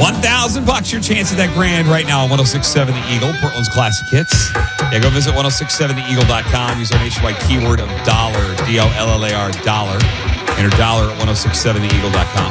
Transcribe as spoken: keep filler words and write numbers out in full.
one thousand bucks your chance at that grand right now on one oh six point seven The Eagle, Portland's classic hits. Yeah, go visit ten sixty-seven the eagle dot com. Use our nationwide keyword of dollar, D O L L A R, dollar. Enter dollar at ten sixty-seven the eagle dot com.